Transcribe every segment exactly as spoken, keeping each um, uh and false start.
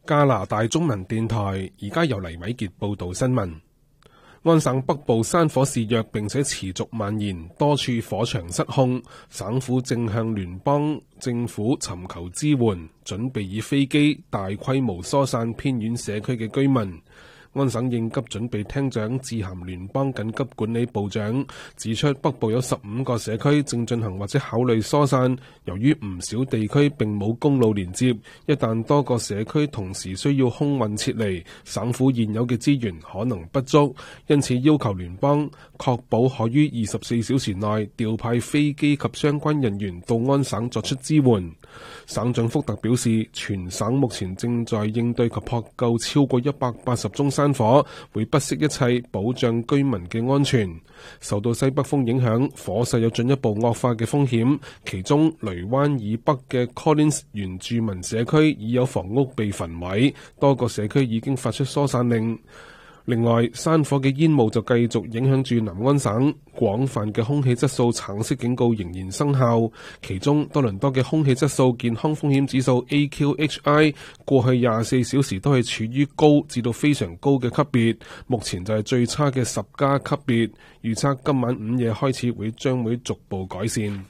加拿大中文電台而家由黎偉傑報道新聞。安省北部山火肆虐並且持續蔓延，多處火場失控，省府正向聯邦政府尋求支援，準備以飛機大規模疏散偏遠社區嘅居民。安省應急準備廳長致函聯邦緊急管理部長，指出北部有十五個社區正進行或者考慮疏散。由於唔少地區並冇公路連接，一旦多個社區同時需要空運撤離，省府現有嘅資源可能不足，因此要求聯邦確保可於二十四小時內調派飛機及相關人員到安省作出支援。省長福特表示，全省目前正在應對及撲救超過一百八十宗山火，會不惜一切保障居民嘅安全。受到西北風影響，火勢有進一步惡化嘅風險，其中雷灣以北嘅 Collins 原住民社區已有房屋被焚毀，多個社區已經發出疏散令。另外，山火嘅煙霧就繼續影響住南安省，廣泛嘅空氣質素橙色警告仍然生效。其中，多倫多嘅空氣質素健康風險指數 A Q H I 過去廿四小時都係處於高至到非常高嘅級別，目前就係最差嘅十加級別。預測今晚午夜開始會將會逐步改善。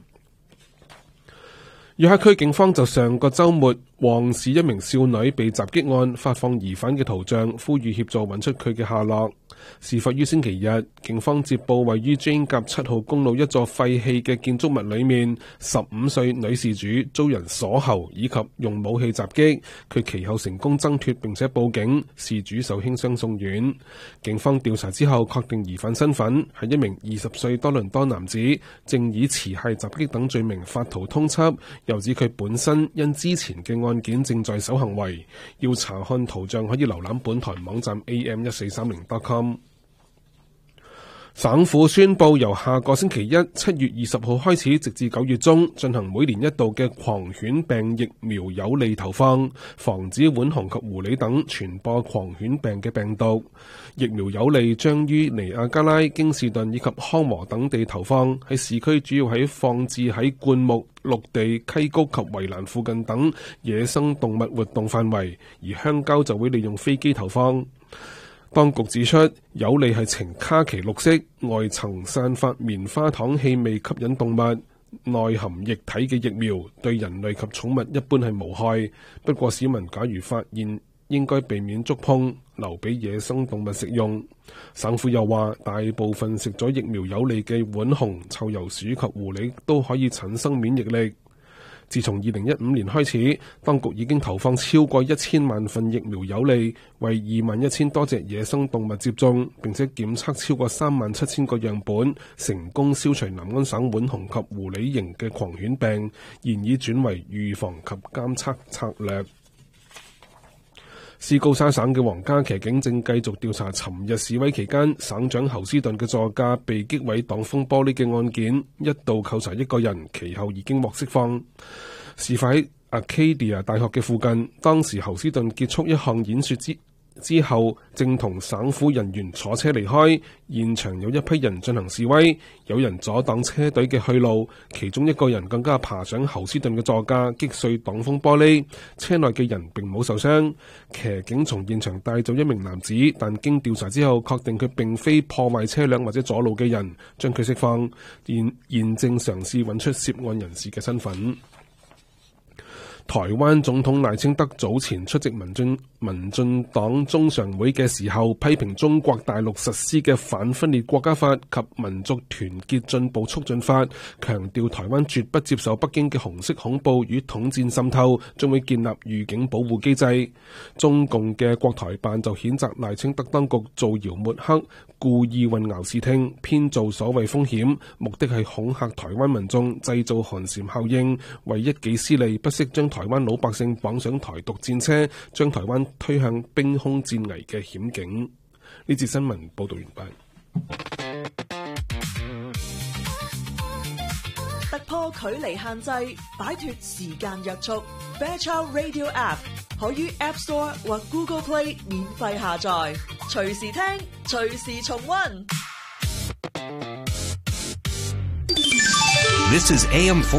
約克區警方就上個週末旺市一名少女被襲擊案發放疑犯嘅圖像，呼籲協助揾出佢嘅下落。事發於星期日，警方接報位於 Jane 甲七號公路一座廢棄嘅建築物裏面，十五歲女事主遭人鎖喉以及用武器襲擊，佢其後成功掙脫並且報警，事主受輕傷送院。警方調查之後確定疑犯身份係一名二十歲多倫多男子，正以持械襲擊等罪名發圖通緝，又指佢本身因之前嘅案件正在守行為。要查看圖像可以瀏覽本台網站 A M 一四三零 dot com。省府宣布由下個星期一七月二十號開始，直至九月中進行每年一度嘅狂犬病疫苗有利投放，防止浣熊及狐狸等傳播狂犬病嘅病毒。疫苗有利將於尼亞加拉、京士頓以及康和等地投放，喺市區主要喺放置喺灌木、陸地、溪谷及圍欄附近等野生動物活動範圍，而香蕉就會利用飛機投放。當局指出，有利係呈卡其綠色，外層散發棉花糖氣味吸引動物，內含液體嘅疫苗對人類及寵物一般係無害。不過市民假如發現，應該避免觸碰，留俾野生動物食用。省府又話，大部分食咗疫苗有利嘅浣熊、臭鼬鼠及狐狸都可以產生免疫力。自從二零一五年開始，當局已經投放超過一千萬份疫苗有利，為二萬一千多隻野生動物接種，並且檢測超過三萬七千個樣本，成功消除南安省浣熊及狐狸型嘅狂犬病，現已轉為預防及監測策略。斯高沙省嘅皇家騎警正繼續調查尋日示威期間省長侯斯頓嘅座駕被擊毀擋風玻璃嘅案件，一度扣查一個人，其後已經獲釋放。事發喺 Acadia 大學嘅附近，當時侯斯頓結束一項演說之之後正同省府人員坐車離開，現場有一批人進行示威，有人阻擋車隊嘅去路，其中一個人更加爬上侯斯頓嘅座駕擊碎擋風玻璃，車內嘅人並冇受傷。騎警從現場帶走一名男子，但經調查之後確定佢並非破壞車輛或者阻路嘅人，將佢釋放，現現正嘗試揾出涉案人士嘅身份。台灣總統賴清德早前出席民進民進黨中常會嘅時候，批評中國大陸實施嘅反分裂國家法及民族團結進步促進法，強調台灣絕不接受北京嘅紅色恐怖與統戰滲透，將會建立預警保護機制。中共嘅國台辦就譴責賴清德當局造謠抹黑，故意混淆視聽，編造所謂風險，目的係恐嚇台灣民眾，製造寒蟬效應，為一己私利，不惜將台灣老百姓綁上台獨戰車，將台灣推向兵凶戰危嘅險境。呢節新聞報道完畢。 突破距離限制，擺脫時間約束。Fairchild Radio App 可於 App Store 或 Google Play 免費下載，隨時聽，隨時重溫。 This is A M